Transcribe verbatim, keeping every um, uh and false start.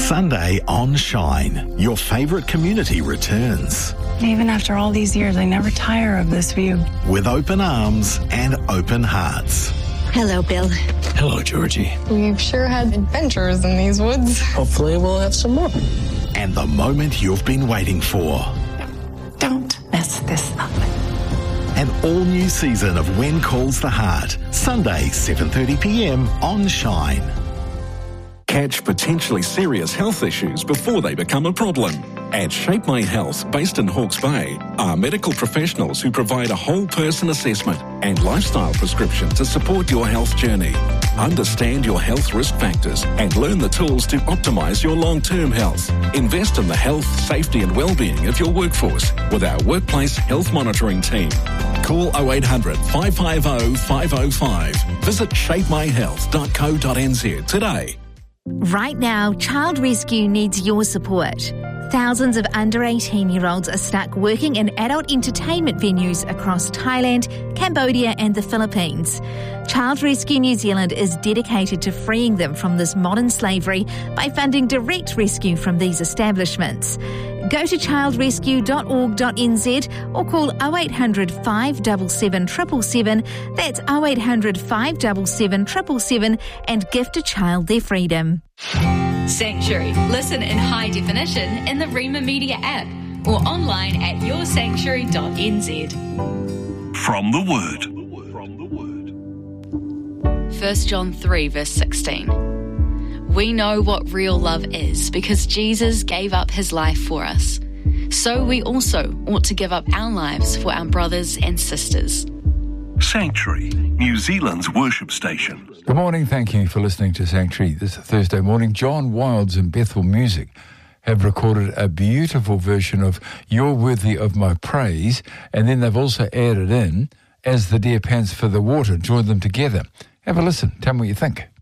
Sunday on Shine, your favourite community returns. Even after all these years, I never tire of this view. With open arms and open hearts. Hello, Bill. Hello, Georgie. We've sure had adventures in these woods. Hopefully we'll have some more. And the moment you've been waiting for. Don't mess this up. An all-new season of When Calls the Heart. Sunday, seven thirty p m on Shine. Catch potentially serious health issues before they become a problem. At Shape My Health, based in Hawke's Bay, are medical professionals who provide a whole person assessment and lifestyle prescription to support your health journey. Understand your health risk factors and learn the tools to optimise your long-term health. Invest in the health, safety and well-being of your workforce with our workplace health monitoring team. Call oh eight hundred, five five oh, five oh five. Visit shape my health dot co dot n z today. Right now, Child Rescue needs your support. Thousands of under eighteen-year-olds are stuck working in adult entertainment venues across Thailand, Cambodia and the Philippines. Child Rescue New Zealand is dedicated to freeing them from this modern slavery by funding direct rescue from these establishments. Go to child rescue dot org dot n z or call oh eight hundred, five seven seven, seven seven seven. That's oh eight hundred, five seven seven, seven seven seven and gift a child their freedom. Sanctuary. Listen in high definition in the Rima Media app or online at your sanctuary dot n z. From the Word. First John three verse sixteen. We know what real love is because Jesus gave up his life for us. So we also ought to give up our lives for our brothers and sisters. Sanctuary, New Zealand's worship station. Good morning, thank you for listening to Sanctuary this Thursday morning. John Wilds and Bethel Music have recorded a beautiful version of You're Worthy of My Praise, and then they've also added in As the Deer Pants for the Water, join them together. Have a listen, tell me what you think.